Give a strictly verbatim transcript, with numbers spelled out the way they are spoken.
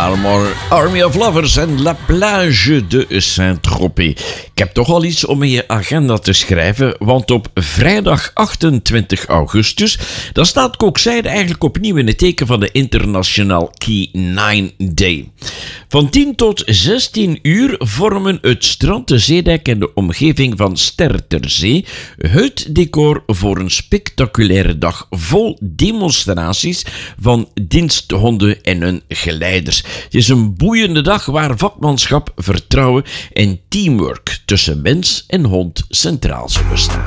Allemaal Army of Lovers en La Plage de Saint-Tropez. Ik heb toch al iets om in je agenda te schrijven, want op vrijdag achtentwintig augustus, dan staat Kookzijde eigenlijk opnieuw in het teken van de International Key nine Day. Van tien tot zestien uur vormen het strand, de zeedijk en de omgeving van Ster ter Zee het decor voor een spectaculaire dag vol demonstraties van diensthonden en hun geleiders. Het is een boeiende dag waar vakmanschap, vertrouwen en teamwork tussen mens en hond centraal zullen staan.